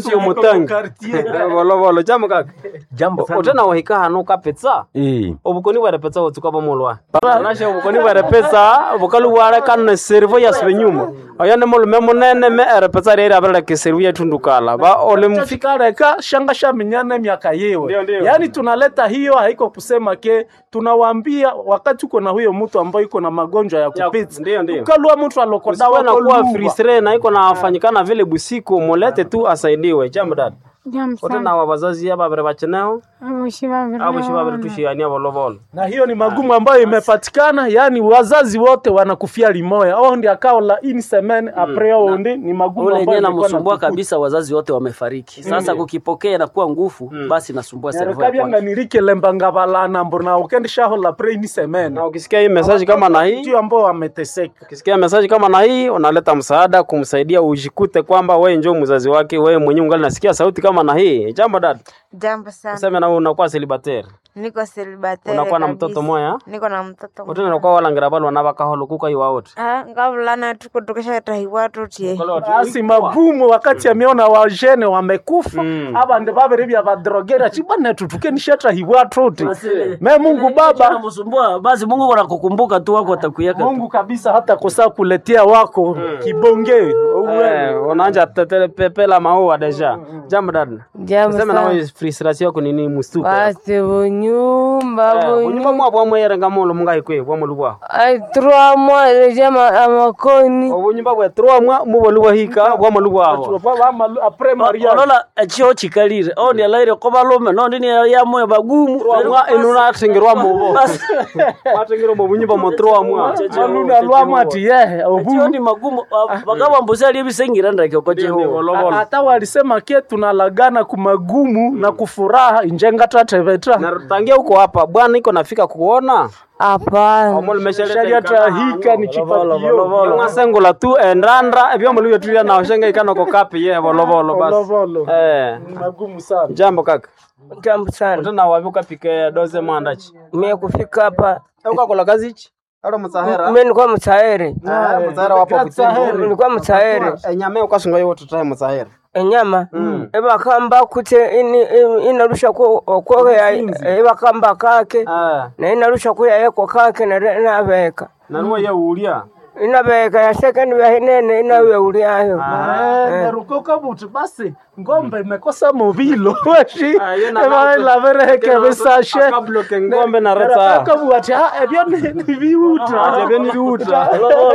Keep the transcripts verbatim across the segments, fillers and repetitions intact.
sio mutangi. Volo volo jambo kaka. Jambo. Otena wahika hano kapetsa. Eh. Obukoni bwa pesa otsuka bomolwa. Nashe obukoni bwa pesa obukalu wara kan servo ya svenyuma. Ayane mol memo nene me era pesa rera abala ke servo ya tundukala. Ba ole mfikara ka shanga shaminyana miaka yewe. Yaani tunaleta hiyo haiko kusema ke tunawaambia wakati uko na huyo mtu ambaye iko na magonjwa ya kupita. Ndio ndio. Ukalua mtu alokodawa na kuwa freestyle na iko na afanyikana vile busiku molete tu asaidiwe. Jambo dad. Jambo sana. Otena wabazazi hapa bere bacheneo. Abushiba bere. Abushiba bere tushiania volovolo. Na hiyo ni magumu ambayo imepatikana, yani wazazi wote wanakufia limoya. Oh ndi akao la ini semene apreo ndi ni magumu ambayo ambayo inamsumbua kabisa, wazazi wote wamefariki. Sasa mm. kukipokea na kuwa nguvu mm. basi nasumbua servo yako. Kabia nganirike lembanga balana mbona ukendisha ho la pre ini semene. Na ukisikia hii message kama na hii, ndio ambao wameteseka. Ukisikia message kama na hii, unaleta msaada kumsaidia ujikute kwamba wewe njoo mzazi wake, wewe mwenyewe ungali nasikia sauti kama na hii. Jambo dad. Jambo sana. Sema na unakuwa celibatere. Niko celibatere. Unakuwa na mtoto moya? Niko na mtoto moya. Utena unakuwa wala ngirabalo na baka holo kuka hiwa wote. Ah, ngavulana tuko tukisha tahiwa tutie. Basi magumu wakati ameona wa jene wamekufa, aba ndio baba ribia ba drogera chibana tutukeni shata hiwa tuti. Me Mungu baba anamsumbua, basi Mungu anakukumbuka tu wako atakuyeka. Mungu kabisa hata kosa kuletea wako kibonge. Eh, unaanza tetele pepela maua deja. Jambo dad. Jambo. Sema na wewe frustration yako nini mustuka? Basi bunyumba bunyumba. Bunyumba mwa bwa mwere ngamolo mungai kwe bwa mulubwa. Ai trois mois jama amakoni. Bunyumba bwa trois mois muboluwa hika bwa mulubwa abo. Après mariage. Olola achio chikalire. Oh ndi alaire ko balome no ndi ya moyo bagumu. trois mois inuna atingirwa mubo. Atingirwa mu bunyumba mo trois mois. Aluna lwama ati eh obu. Ndi magumu bagaba mbuzi ali bisengira ndake ko jeho. Hata walisema ke tunalagana kumagumu mm. na kufuraha injenga tatevetra. Na tangia huko hapa bwana iko nafika kuona. Hapana. Omol mesharia tahika ni chipatio. Ngasengula tu endandra ebyo muluyo tulia na oshenga ikano ko kapi ye volovolo basi. Eh, magumu sana. Jambo kaka. Jambo sana. Utana wavuka pike doze mwandachi. Mimi kufika hapa. Uko kola kazi hichi? Aro mtsahera. Mimi nilikuwa mtsaheri. Ah, mtsahera wapo kutaheri. Nilikuwa mtsaheri. Enyama ukasunga yote tutahe mtsahera. Enyama mm. eba kamba kute ini inarusha ko ko eba kamba kake ah. na inarusha ko yako kake na nabeka na ruwa ya ulia inabeka ya second ya hinene inawe ulia hiyo ah na rukoka butu basi ngombe imekosa movilo weshi eba la vereke besashe kabloke ngombe na rata kabuati ah ebyo ni viuta ebyo ni viuta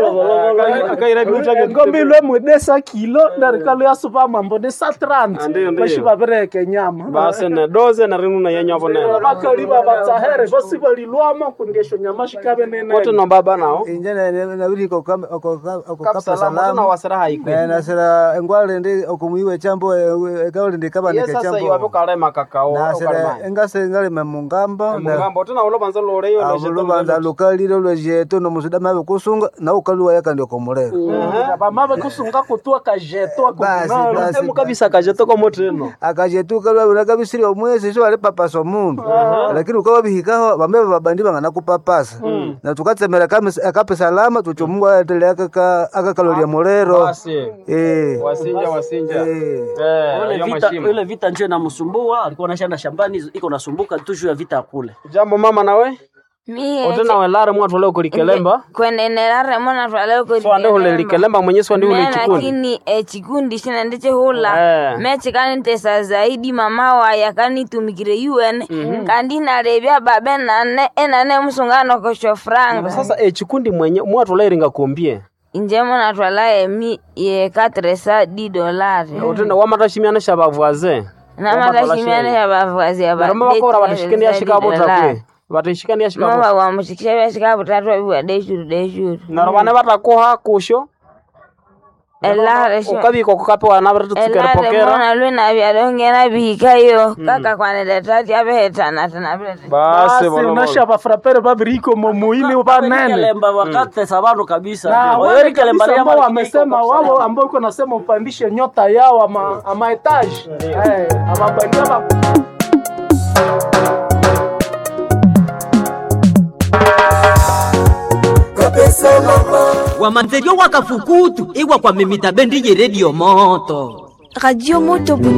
kaira viuta ngombe ile mwedesa kilo na rikalo ya super mambo de satrant bashi babereke nyama basi na doze na rinu na yenyo bone bakaliba batsahere basi balilwama kundesho nyama shikabe nene wote no baba nao injene na wili ko ko ko kapa salama na wasira haiko na sira ngwale ndi okumuiwe chambo ekawole ndi kaba ndike chambo sasa iwapo kale makakao na sira engase ngale memungamba memungamba tena ulo banza lore yo leje to banza lokali lo leje to no musida mabe kusunga na ukaluwa yaka ndio komulero ba mabe kusunga kutua kajeto akunalo temu kabisa kajeto ko moteno akajeto kalwa unakabisiri omwezi so ale papaso mundu lakini ukawa bihikaho bambe babandi bangana kupapasa na tukatsemera kama akape salama tucho Mungu aendelea aka akakalolia molero basi eh wasinja wasinja eh ile vita ile vita nje na msumbua alikuwa anashanda shambani iko nasumbuka tu ya vita kule. Jambo mama nawe mie otena welare mwa tole ko likelemba kwenenelare mwana tole ko so ande hole likelemba mwenyeso ndi hole chikundi lakini e chikundi shina ndiche hula mechi kani tesa zaidi mama wa yakani tumikire U N kandi na rebya babe nane enane musungano ko shofranga sasa e chikundi mwenye mwa tole ringa kombie injemo na twala emi ye katresa di dolari otena wamatashimiana shabavuaze na matashimiana shabavuaze ya ba mama ko rabashikeni ya shikabota kwe batishikani ya shikabota mama wa mushikisha ya shikabota twa biwa deshuru deshuru na bana batakoha kusho elare sho ukabiko kukape wana batutsikera pokera mwana lwena bya dongena bikayo kaka kwanele tati abetana tana bete basi unasha bafrapere babiriko momuili banene lemba wakati sababu kabisa oyeri kelemba lema wamesema wao ambao uko nasema upandishe nyota yao ama ama etage eh ama bandia Wamanzerio wakafukutu iwa kwa mimita bendi ye radio moto Radio Moto.